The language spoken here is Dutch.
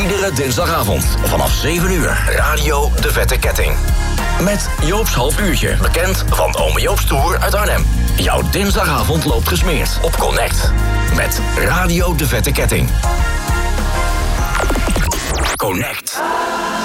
Iedere dinsdagavond vanaf 7 uur. Radio De Vette Ketting. Met Joop's half uurtje, bekend van Ome Joop's Tour uit Arnhem. Jouw dinsdagavond loopt gesmeerd op Connect. Met Radio De Vette Ketting. Connect.